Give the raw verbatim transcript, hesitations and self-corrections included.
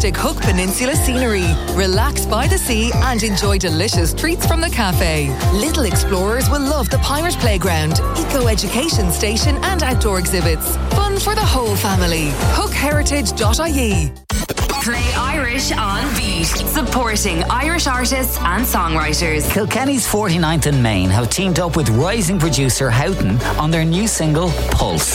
majestic Hook Peninsula scenery. Relax by the sea and enjoy delicious treats from the cafe. Little explorers will love the pirate playground, eco-education station and outdoor exhibits. Fun for the whole family. hook heritage dot I E. Play Irish on Beat, supporting Irish artists and songwriters. Kilkenny's forty-ninth and Main have teamed up with rising producer Houghton on their new single Pulse.